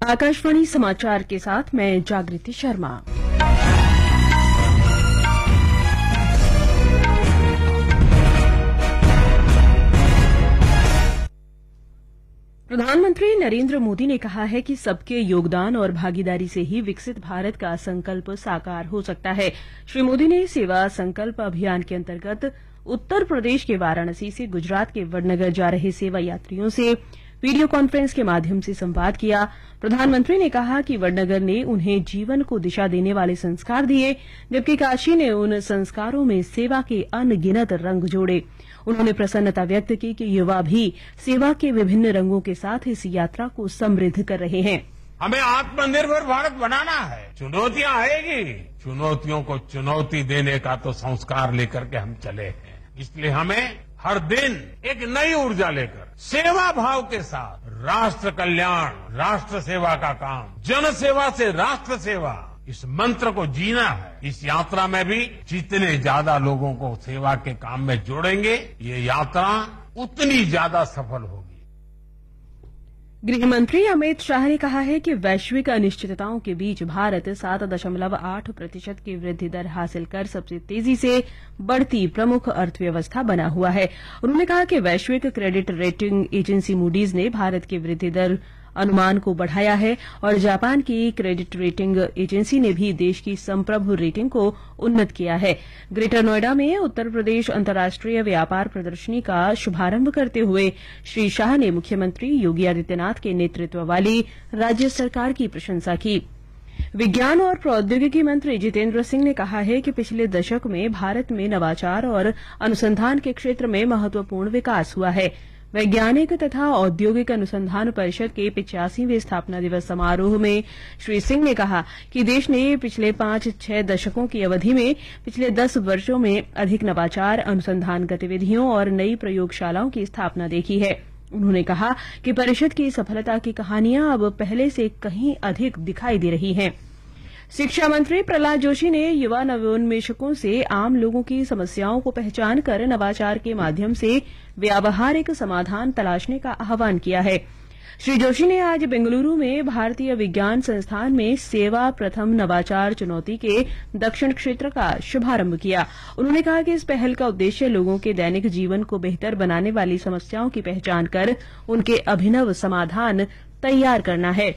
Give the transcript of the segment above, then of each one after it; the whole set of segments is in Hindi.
आकाशवाणी समाचार के साथ मैं जागृति शर्मा। प्रधानमंत्री नरेंद्र मोदी ने कहा है कि सबके योगदान और भागीदारी से ही विकसित भारत का संकल्प साकार हो सकता है। श्री मोदी ने सेवा संकल्प अभियान के अंतर्गत उत्तर प्रदेश के वाराणसी से गुजरात के वडनगर जा रहे सेवा यात्रियों से वीडियो कॉन्फ्रेंस के माध्यम से संवाद किया। प्रधानमंत्री ने कहा कि वडनगर ने उन्हें जीवन को दिशा देने वाले संस्कार दिए, जबकि काशी ने उन संस्कारों में सेवा के अनगिनत रंग जोड़े। उन्होंने प्रसन्नता व्यक्त की कि युवा भी सेवा के विभिन्न रंगों के साथ इस यात्रा को समृद्ध कर रहे हैं। हमें आत्मनिर्भर भारत बनाना है। चुनौतियां आएगी, चुनौतियों को चुनौती देने का तो संस्कार लेकर के हम चले हैं। इसलिए हमें हर दिन एक नई ऊर्जा लेकर सेवा भाव के साथ राष्ट्र कल्याण, राष्ट्र सेवा का काम, जन सेवा से राष्ट्र सेवा, इस मंत्र को जीना है। इस यात्रा में भी जितने ज्यादा लोगों को सेवा के काम में जोड़ेंगे, ये यात्रा उतनी ज्यादा सफल होगी। गृह मंत्री अमित शाह ने कहा है कि वैश्विक अनिश्चितताओं के बीच भारत 7.8% की वृद्धि दर हासिल कर सबसे तेजी से बढ़ती प्रमुख अर्थव्यवस्था बना हुआ है। उन्होंने कहा कि वैश्विक क्रेडिट रेटिंग एजेंसी मूडीज ने भारत की वृद्धि दर अनुमान को बढ़ाया है और जापान की क्रेडिट रेटिंग एजेंसी ने भी देश की संप्रभु रेटिंग को उन्नत किया है। ग्रेटर नोएडा में उत्तर प्रदेश अंतर्राष्ट्रीय व्यापार प्रदर्शनी का शुभारंभ करते हुए श्री शाह ने मुख्यमंत्री योगी आदित्यनाथ के नेतृत्व वाली राज्य सरकार की प्रशंसा की। विज्ञान और प्रौद्योगिकी मंत्री जितेंद्र सिंह ने कहा है कि पिछले दशक में भारत में नवाचार और अनुसंधान के क्षेत्र में महत्वपूर्ण विकास हुआ है। वैज्ञानिक तथा औद्योगिक अनुसंधान परिषद के 85वें स्थापना दिवस समारोह में श्री सिंह ने कहा कि देश ने पिछले 5-6 दशकों की अवधि में पिछले 10 वर्षों में अधिक नवाचार, अनुसंधान गतिविधियों और नई प्रयोगशालाओं की स्थापना देखी है। उन्होंने कहा कि परिषद की सफलता की कहानियां अब पहले से कहीं अधिक दिखाई दे रही हैं। शिक्षा मंत्री प्रहलाद जोशी ने युवा नवोन्मेषकों से आम लोगों की समस्याओं को पहचान कर नवाचार के माध्यम से व्यावहारिक समाधान तलाशने का आह्वान किया है। श्री जोशी ने आज बेंगलुरु में भारतीय विज्ञान संस्थान में सेवा प्रथम नवाचार चुनौती के दक्षिण क्षेत्र का शुभारंभ किया। उन्होंने कहा कि इस पहल का उद्देश्य लोगों के दैनिक जीवन को बेहतर बनाने वाली समस्याओं की पहचान कर उनके अभिनव समाधान तैयार करना है।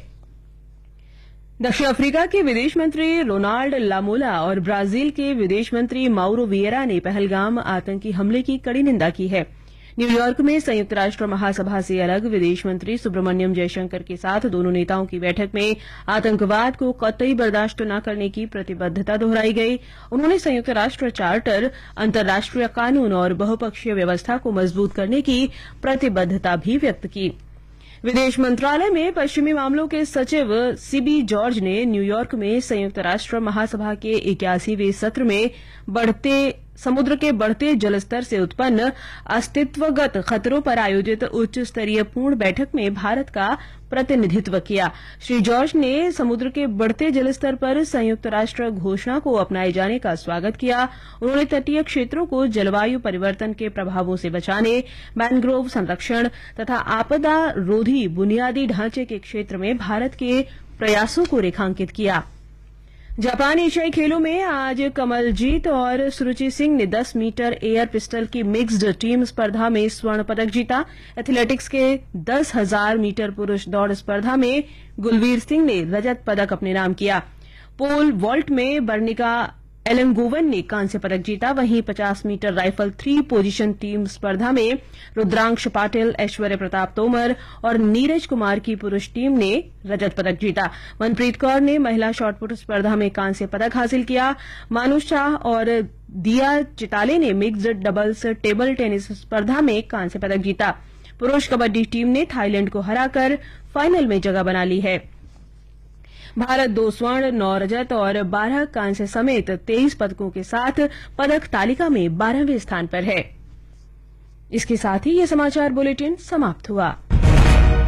दक्षिण अफ्रीका के विदेश मंत्री रोनाल्ड लामोला और ब्राजील के विदेश मंत्री माउरो विएरा ने पहलगाम आतंकी हमले की कड़ी निंदा की है। न्यूयॉर्क में संयुक्त राष्ट्र महासभा से अलग विदेश मंत्री सुब्रमण्यम जयशंकर के साथ दोनों नेताओं की बैठक में आतंकवाद को कतई बर्दाश्त न करने की प्रतिबद्धता दोहराई गई। उन्होंने संयुक्त राष्ट्र चार्टर, अंतर्राष्ट्रीय कानून और बहुपक्षीय व्यवस्था को मजबूत करने की प्रतिबद्धता भी व्यक्त की। विदेश मंत्रालय में पश्चिमी मामलों के सचिव सीबी जॉर्ज ने न्यूयॉर्क में संयुक्त राष्ट्र महासभा के 81वें सत्र में समुद्र के बढ़ते जलस्तर से उत्पन्न अस्तित्वगत खतरों पर आयोजित उच्च स्तरीय पूर्ण बैठक में भारत का प्रतिनिधित्व किया। श्री जॉर्ज ने समुद्र के बढ़ते जलस्तर पर संयुक्त राष्ट्र घोषणा को अपनाए जाने का स्वागत किया। उन्होंने तटीय क्षेत्रों को जलवायु परिवर्तन के प्रभावों से बचाने, मैनग्रोव संरक्षण तथा आपदा रोधी बुनियादी ढांचे के क्षेत्र में भारत के प्रयासों को रेखांकित किया। जापान एशियाई खेलों में आज कमलजीत और सुरुचि सिंह ने 10 मीटर एयर पिस्टल की मिक्स्ड टीम स्पर्धा में स्वर्ण पदक जीता। एथलेटिक्स के 10,000 मीटर पुरुष दौड़ स्पर्धा में गुलवीर सिंह ने रजत पदक अपने नाम किया। पोल वॉल्ट में बर्निका एलंगोवन ने कांस्य पदक जीता। वहीं 50 मीटर राइफल 3 पोजीशन टीम स्पर्धा में रुद्रांश पाटिल, ऐश्वर्य प्रताप तोमर और नीरज कुमार की पुरुष टीम ने रजत पदक जीता। मनप्रीत कौर ने महिला शॉटपुट स्पर्धा में कांस्य पदक हासिल किया। मानुष शाह और दिया चिताले ने मिक्स्ड डबल्स टेबल टेनिस स्पर्धा में कांस्य पदक जीता। पुरुष कबड्डी टीम ने थाईलैंड को हराकर फाइनल में जगह बना ली है। भारत 2 स्वर्ण, 9 रजत और 12 कांस्य समेत 23 पदकों के साथ पदक तालिका में 12वें स्थान पर है। इसके साथ ही ये समाचार बुलेटिन समाप्त हुआ।